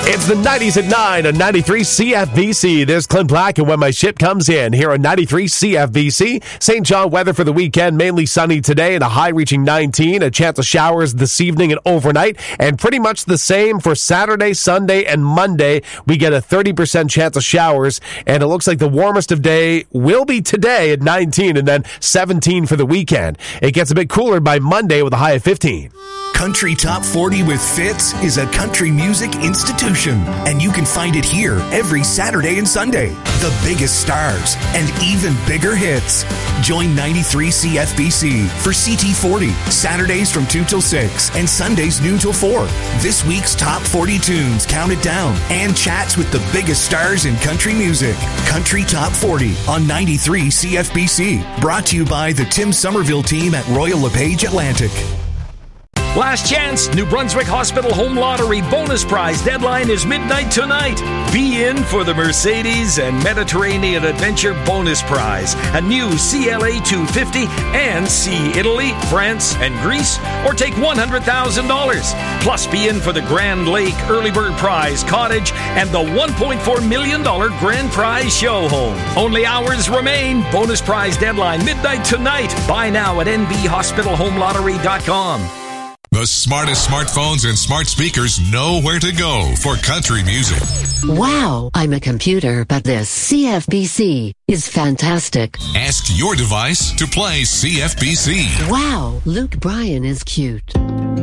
It's the 90s at 9 on 93 CFBC. There's Clint Black and When My Ship Comes In here on 93 CFBC. St. John weather for the weekend, mainly sunny today and a high reaching 19. A chance of showers this evening and overnight. And pretty much the same for Saturday, Sunday, and Monday. We get a 30% chance of showers. And it looks like the warmest of day will be today at 19 and then 17 for the weekend. It gets a bit cooler by Monday with a high of 15. Country Top 40 with Fitz is a country music institution, and you can find it here every Saturday and Sunday. The biggest stars and even bigger hits. Join 93 CFBC for CT40, Saturdays from 2 till 6 and Sundays noon till 4. This week's Top 40 tunes counted down and chats with the biggest stars in country music. Country Top 40 on 93 CFBC. Brought to you by the Tim Somerville team at Royal LePage Atlantic. Last chance, New Brunswick Hospital Home Lottery bonus prize deadline is midnight tonight. Be in for the Mercedes and Mediterranean Adventure bonus prize, a new CLA 250, and see Italy, France, and Greece, or take $100,000. Plus, be in for the Grand Lake Early Bird Prize Cottage and the $1.4 million Grand Prize Show Home. Only hours remain. Bonus prize deadline midnight tonight. Buy now at nbhospitalhomelottery.com. The smartest smartphones and smart speakers know where to go for country music. Wow, I'm a computer, but this CFBC is fantastic. Ask your device to play CFBC. Wow, Luke Bryan is cute.